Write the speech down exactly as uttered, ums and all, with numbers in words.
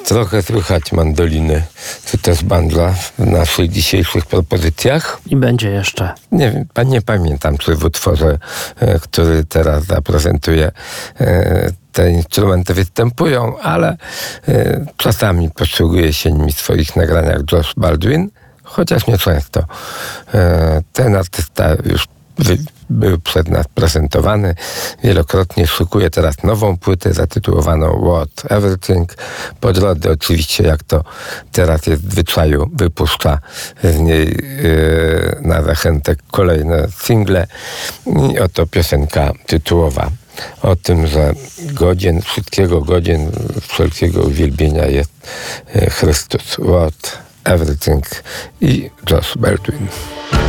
Trochę słychać mandoliny, czy też banjo w naszych dzisiejszych propozycjach. I będzie jeszcze. Nie, wiem, nie pamiętam, czy w utworze, e, który teraz zaprezentuję, e, te instrumenty występują, ale e, czasami posługuje się nimi w swoich nagraniach Josh Baldwin, chociaż nie często. E, ten artysta już wy, był przed nas prezentowany. Wielokrotnie szykuje teraz nową płytę zatytułowaną What Everything. Po drodze oczywiście, jak to teraz jest w zwyczaju, wypuszcza z niej yy, na zachętę kolejne single. I oto piosenka tytułowa. O tym, że godzien, wszystkiego godzien, wszelkiego uwielbienia jest Chrystus. What Everything i Josh Baldwin.